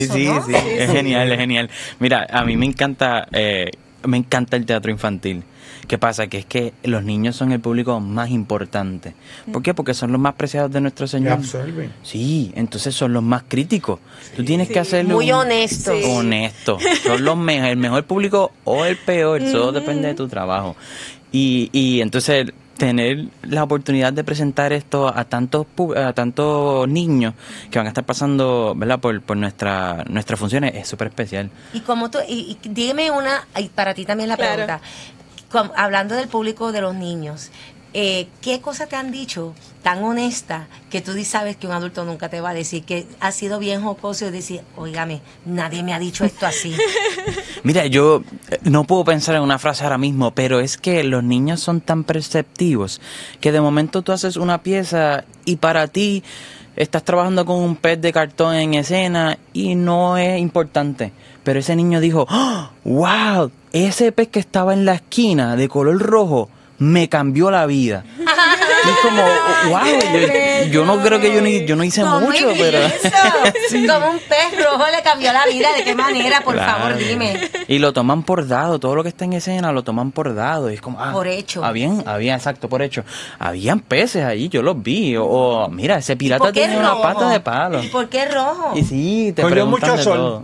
Sí, ¿no? sí, es genial, es genial. Mira, a mí me encanta el teatro infantil. ¿Qué pasa? Que es que los niños son el público más importante. ¿Por qué? Porque son los más preciados de nuestro Que Señor. absorben. Sí, entonces son los más críticos. Tú tienes que hacerlo Muy honestos. Sí. honesto. Son los el mejor público o el peor, todo depende de tu trabajo. Y entonces tener la oportunidad de presentar esto a tantos niños que van a estar pasando, ¿verdad? por nuestras funciones es súper especial. Y como tú, y dígame y para ti también la Claro. pregunta, hablando del público de los niños, ¿qué cosas te han dicho tan honesta que tú sabes que un adulto nunca te va a decir, que ha sido bien jocoso y decir, óigame, nadie me ha dicho esto así? Mira, yo no puedo pensar en una frase ahora mismo, pero es que los niños son tan perceptivos que de momento tú haces una pieza y para ti estás trabajando con un pez de cartón en escena y no es importante. Pero ese niño dijo, ¡oh, wow! Ese pez que estaba en la esquina de color rojo me cambió la vida. Y es como, wow, yo no creo que yo no hice mucho, pero... Sí. Como un pez rojo le cambió la vida. ¿De qué manera? Por Claro. favor, dime. Y lo toman por dado, todo lo que está en escena lo toman por dado. Y es como, Por hecho. Había, exacto, por hecho. Habían peces ahí, yo los vi. O mira, ese pirata por qué tenía una rojo? pata de palo. ¿Y por qué rojo? Y sí, te Cogió preguntan mucho de sol. todo.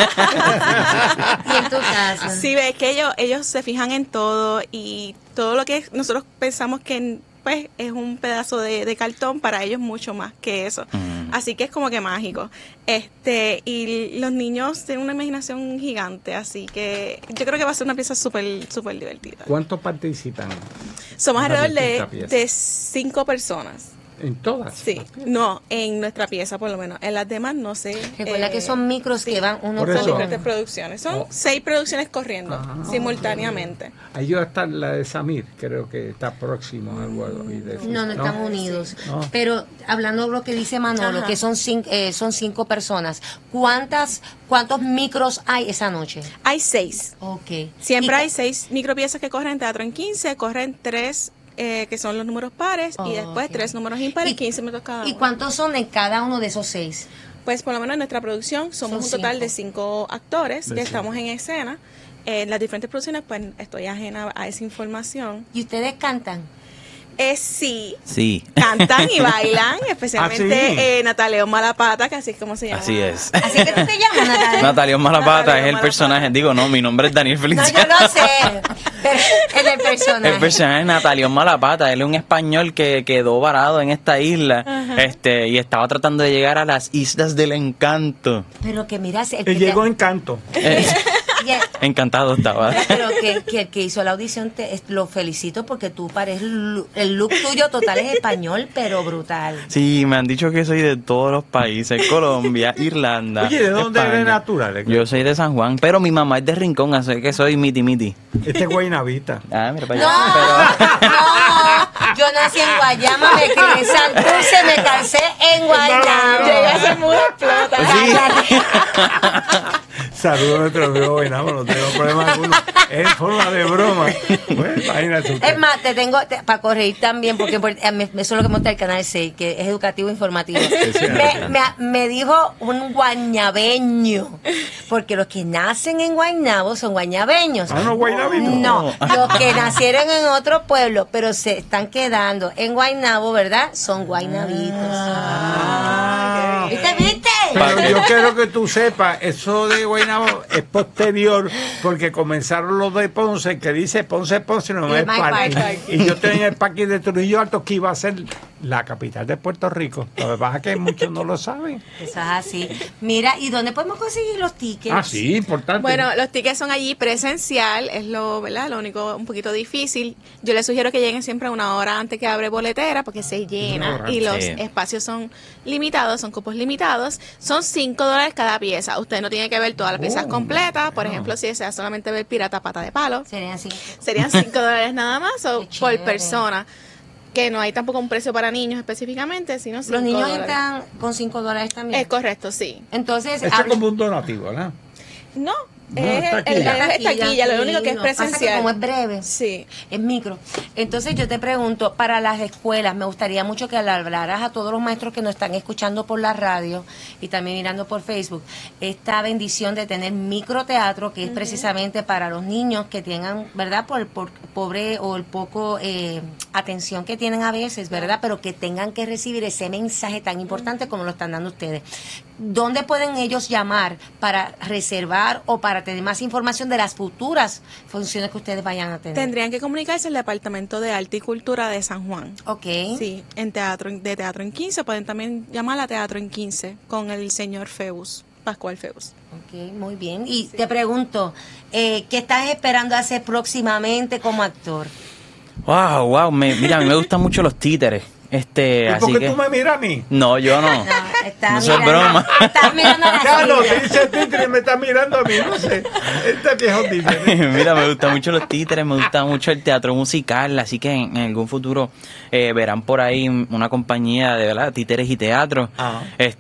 ¿Y en tu caso? Sí, ves que ellos se fijan en todo y todo lo que nosotros pensamos que pues es un pedazo de cartón, para ellos mucho más que eso. Así que es como que mágico. Y los niños tienen una imaginación gigante, así que yo creo que va a ser una pieza súper súper divertida. ¿Cuántos participan? Somos en las alrededor distintas piezas? de 5 personas. ¿En todas? Sí, no, en nuestra pieza por lo menos. En las demás no sé. Recuerda que son micros que van uno Por Son eso. diferentes producciones. Son 6 producciones corriendo simultáneamente. Ahí va a estar la de Samir, creo que está próximo al vuelo. No están unidos. No. Pero hablando de lo que dice Manolo, Ajá. que son 5 personas, ¿cuántos micros hay esa noche? Hay 6. Ok. Siempre Y- hay 6 micropiezas que corren teatro en 15, corren 3 que son los números pares y después Ok. 3 números impares y ¿Y- 15 minutos cada ¿Y uno. cuántos son en cada uno de esos 6? Pues por lo menos en nuestra producción somos Son un total 5. de 5 actores De que cinco. estamos en escena. En las diferentes producciones pues estoy ajena a esa información. ¿Y ustedes cantan? Sí, Sí, cantan y bailan, especialmente sí. Natalia Malapata, que así es como se llama. así es. Así que tú te llamas, Natalia. Natalia Malapata Natalia es el Malapata. personaje. Digo, no, mi nombre es Daniel No, Feliciano. yo lo sé. Pero es el personaje. El personaje es Natalio Malapata, él es un español que quedó varado en esta isla, y estaba tratando de llegar a las Islas del Encanto. Pero que mira, el Él llegó en canto. Encantado estaba. pero que el que hizo la audición lo felicito porque tú pareces el look tuyo total es español, pero brutal. Sí, me han dicho que soy de todos los países, Colombia, Irlanda. Oye, ¿de dónde España. eres natural? Yo soy de San Juan, pero mi mamá es de Rincón, así que soy miti. Este es Guaynabita. Ah, mira para No, allá. yo nací en Guayama, me crié en Santurce, me casé en Guayama. Llega ese mundo explota. Saludos a nuestro amigo Guaynabo, no tengo problema alguno. Es en forma de broma. Bueno, imagínate usted. Es más, para corregir también, porque eso es lo que muestra el canal 6, que es educativo e informativo. Me dijo un guañabeño, porque los que nacen en Guaynabo son guañabeños. Ah, no, Guaynabito. No, los que nacieron en otro pueblo, pero se están quedando en Guaynabo, ¿verdad? Son guaynabitos. ¿Viste? Pero yo quiero que tú sepas, eso de Guaynabo es posterior, porque comenzaron los de Ponce, que dice Ponce, no Y es Mike parking. Park. Y yo tenía el parking de Trujillo Alto, que iba a ser la capital de Puerto Rico. Lo que pasa es que muchos no lo saben. Eso es así. Mira, ¿y dónde podemos conseguir los tickets? Ah, sí, importante. Bueno, los tickets son allí presencial, es ¿verdad? Lo único un poquito difícil. Yo les sugiero que lleguen siempre una hora antes que abre boletera porque se Una llena hora. y los Sí. espacios son limitados, son cupos limitados. Son $5 cada pieza. Usted no tiene que ver todas las piezas completas. Por ejemplo, si desea solamente ver Pirata Pata de Palo, Serían así. serían $5 nada más o Qué por chévere. persona. Que no hay tampoco un precio para niños específicamente, sino $5. Los niños entran con $5 también. Es correcto, sí. Entonces, Esto es como un donativo, ¿verdad? No, Es taquilla, lo único que es Pasa que presencial. como es breve, Sí. es micro. Entonces yo te pregunto, para las escuelas, me gustaría mucho que le hablaras a todos los maestros que nos están escuchando por la radio y también mirando por Facebook, esta bendición de tener microteatro, que es precisamente para los niños que tengan, ¿verdad? Por pobre o el poco atención que tienen a veces, ¿verdad? Pero que tengan que recibir ese mensaje tan importante como lo están dando ustedes. ¿Dónde pueden ellos llamar para reservar o para tener más información de las futuras funciones que ustedes vayan a tener? Tendrían que comunicarse al Departamento de Arte y Cultura de San Juan. Ok. Sí, de Teatro en 15. Pueden también llamar a Teatro en 15 con el señor Feus, Pascual Feus. Ok, muy bien. Y te pregunto, ¿qué estás esperando hacer próximamente como actor? Wow, mira, a mí me gustan mucho los títeres. ¿Y Así por qué que tú me miras a mí? no, yo no. No, estás No, eso es mirando- broma. Estás mirando a la Claro, silla. te dice títere y me está mirando a mí, no sé. Este viejo títere. Mira, me gustan mucho los títeres, me gusta mucho el teatro musical, así que en algún futuro verán por ahí una compañía de, ¿verdad?, títeres y teatro. Ajá.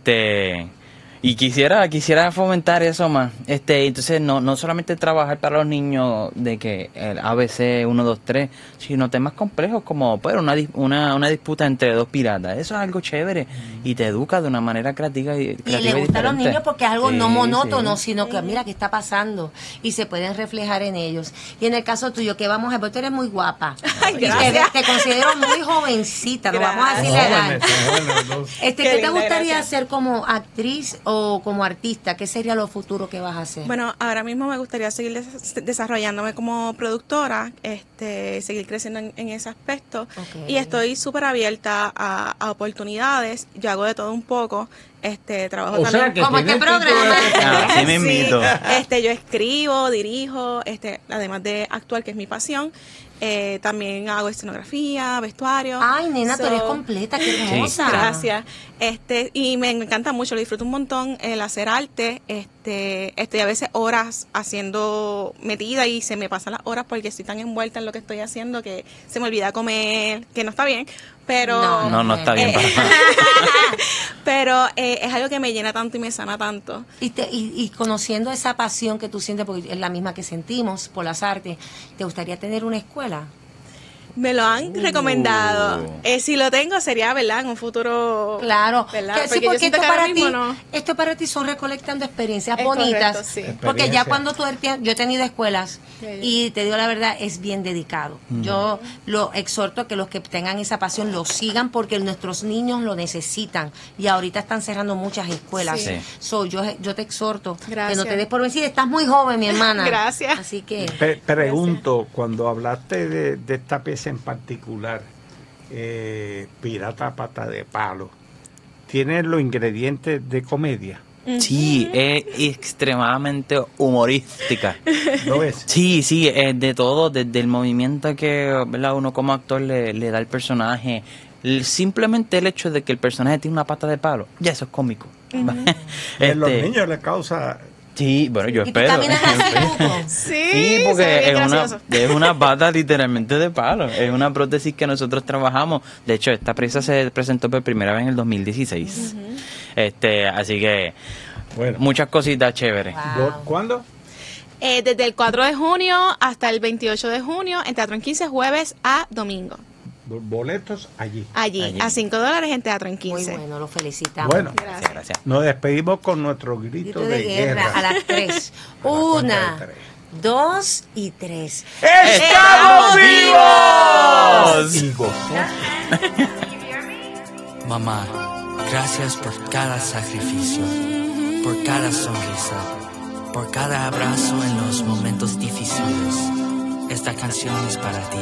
Y quisiera fomentar eso más. Entonces no solamente trabajar para los niños de que el ABC 1, 2, 3, sino temas complejos como pues una disputa entre dos piratas. Eso es algo chévere y te educa de una manera creativa y Y le gusta a los niños porque es algo no Sí, monótono, sí. sino que mira qué está pasando y se pueden reflejar en ellos. Y en el caso tuyo, ¿qué vamos a ver? Tú eres muy guapa. Ay, Y gracias. te considero muy jovencita, no vamos a decir la edad. Jóvenes, los dos. ¿Qué Qué te linda, gustaría gracias. hacer como actriz o como artista? ¿Qué sería lo futuro que vas a hacer? Bueno, ahora mismo me gustaría seguir desarrollándome como productora, seguir creciendo en ese aspecto. Ok. Y estoy súper abierta a oportunidades. Yo hago de todo un poco. Trabajo O sea también. que ¿Cómo este tienes título programa? de- Ah, sí me invito. Yo escribo, dirijo, además de actuar, que es mi pasión. También hago escenografía, vestuario. Ay, nena, tú eres So, completa, qué hermosa. Gracias. Y me encanta mucho, lo disfruto un montón el hacer arte. Estoy a veces horas haciendo metida y se me pasan las horas porque estoy tan envuelta en lo que estoy haciendo que se me olvida comer, que no está bien, pero No está bien Eh, para nada. pero es algo que me llena tanto y me sana tanto. Y conociendo esa pasión que tú sientes, porque es la misma que sentimos por las artes, ¿te gustaría tener una escuela? Me lo han recomendado. Si lo tengo sería, ¿verdad? En un futuro. Claro, ¿verdad? que sí, yo porque siento esto que ahora para ti, mismo no. esto para ti son recolectando experiencias Es bonitas, correcto, sí. porque ya Experiencia. cuando yo he tenido escuelas Sí. y te digo la verdad, es bien dedicado. Yo lo exhorto a que los que tengan esa pasión lo sigan porque nuestros niños lo necesitan y ahorita están cerrando muchas escuelas. Sí. So, yo te exhorto que no Gracias. te des por vencida, estás muy joven, mi hermana. Gracias. Así que Pregunto, cuando hablaste de esta pieza en particular, Pirata Pata de Palo, ¿tiene los ingredientes de comedia? Sí, es extremadamente humorística. ¿Lo es? Sí, de todo, desde el movimiento que, ¿verdad?, uno como actor le da al personaje. Simplemente el hecho de que el personaje tiene una pata de palo, ya eso es cómico. En los niños les causa... Sí, bueno, yo ¿y tú espero. caminas así, Hugo? Sí, Sí, se porque ve bien es gracioso. una pata literalmente de palo. Es una prótesis que nosotros trabajamos. De hecho, esta pieza se presentó por primera vez en el 2016. Así que Bueno, muchas cositas chéveres. Wow. ¿cuándo? Desde el 4 de junio hasta el 28 de junio en Teatro en 15, jueves a domingo. Boletos allí. Allí. Allí. A $5 en Teatro en Muy 15. bueno, lo felicitamos. Bueno, Gracias, gracias. nos despedimos con nuestro grito Grito de guerra a las 3. A la cuenta Una, de 3. 2 y 3. ¡Estamos vivos! Y gozosos. Mamá, gracias por cada sacrificio, por cada sonrisa, por cada abrazo en los momentos difíciles. Esta canción es para ti.